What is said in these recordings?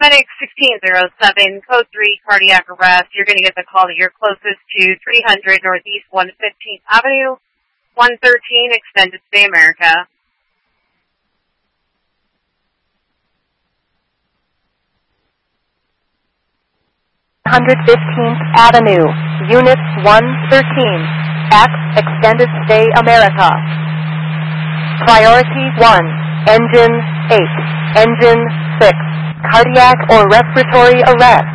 Medic 1607, code 3, cardiac arrest. You're going to get the call that you're closest to 300 Northeast 115th Avenue, 113, Extended Stay America. Avenue, Unit 113, X, Extended Stay America. Priority 1, Engine 8, Engine 6, cardiac or respiratory arrest,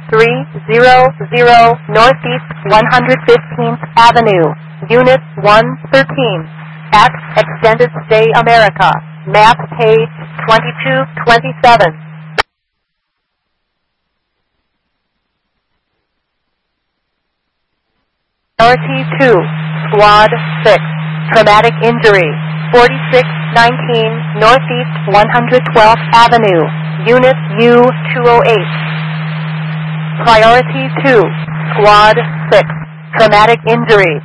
300 Northeast 115th Avenue, Unit 113, X, Extended Stay America, map page 2227. Priority 2, Squad 6, traumatic injury, 4619 Northeast 112th Avenue, Unit U-208. Priority 2, Squad 6, traumatic injury,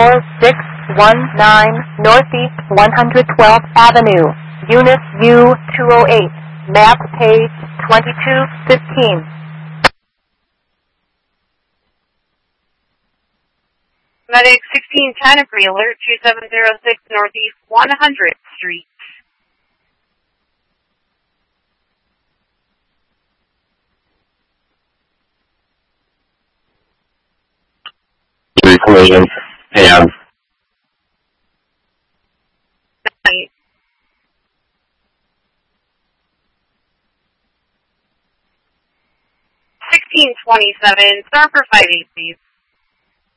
4619 Northeast 112th Avenue, Unit U-208, map page 2215. Medic 1610, pre-alert 2706 Northeast 100th Street. Collision, and 1627, start for 58, please.